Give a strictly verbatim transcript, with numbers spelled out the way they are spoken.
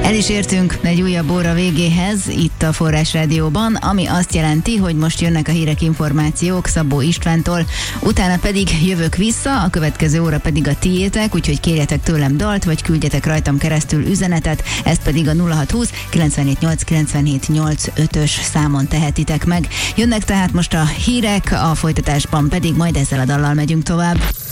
El is értünk egy újabb óra végéhez itt a Forrás Rádióban, ami azt jelenti, hogy most jönnek a hírek, információk Szabó Istvántól, utána pedig jövök vissza, a következő óra pedig a tiétek, úgyhogy kérjetek tőlem dalt, vagy küldjetek rajtam keresztül üzenetet, ezt pedig a nulla hat húsz kilencvenhét nyolc kilencvenhét nyolc ötös számon tehetitek meg. Jönnek tehát most a hírek, a folytatásban pedig majd ezzel a dallal megyünk tovább.